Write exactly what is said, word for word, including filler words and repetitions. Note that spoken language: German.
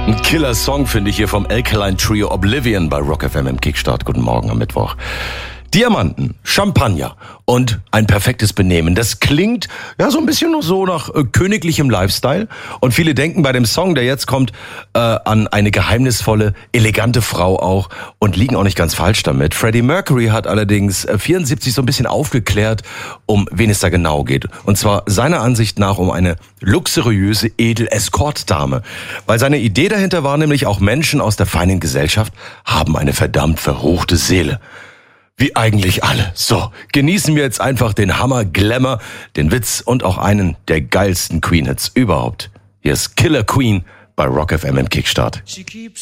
Ein Killer-Song finde ich hier vom Alkaline Trio Oblivion bei Rock F M im Kickstart. Guten Morgen am Mittwoch. Diamanten, Champagner und ein perfektes Benehmen. Das klingt ja so ein bisschen nur so nach äh, königlichem Lifestyle. Und viele denken bei dem Song, der jetzt kommt, äh, an eine geheimnisvolle, elegante Frau auch und liegen auch nicht ganz falsch damit. Freddie Mercury hat allerdings äh, vierundsiebzig so ein bisschen aufgeklärt, um wen es da genau geht. Und zwar seiner Ansicht nach um eine luxuriöse Edel-Escort-Dame. Weil seine Idee dahinter war nämlich, auch Menschen aus der feinen Gesellschaft haben eine verdammt verruchte Seele. Wie eigentlich alle. So, genießen wir jetzt einfach den Hammer, Glamour, den Witz und auch einen der geilsten Queen-Hits überhaupt. Hier ist Killer Queen bei Rock F M im Kickstart.